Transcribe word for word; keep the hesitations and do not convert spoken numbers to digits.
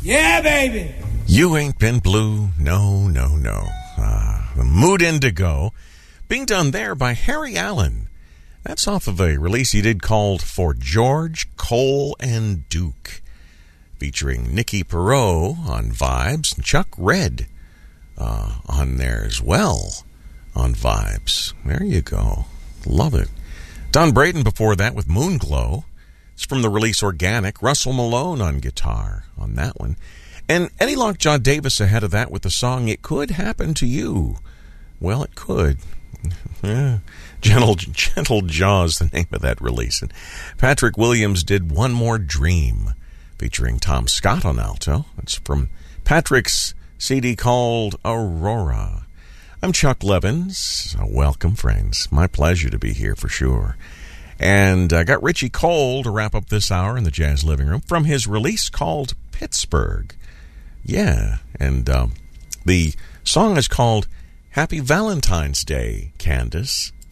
Yeah, baby. You Ain't Been Blue, no, no, no. Uh, the Mood Indigo, being done there by Harry Allen. That's off of a release he did called For George, Cole, and Duke, featuring Nicky Perot on vibes and Chuck Red uh, on there as well on vibes. There you go. Love it. Don Braden before that with Moonglow. It's from the release Organic. Russell Malone on guitar on that one. And Eddie Lockjaw Davis ahead of that with the song It Could Happen to You. Well, it could. Yeah. Gentle, Gentle Jaws, the name of that release. And Patrick Williams did One More Dream, featuring Tom Scott on alto. It's from Patrick's C D called Aurora. I'm Chuck Levins. Welcome, friends. My pleasure to be here for sure. And I got Richie Cole to wrap up this hour in the Jazz Living Room from his release called Pittsburgh. Yeah, and um, the song is called Happy Valentine's Day, Candace.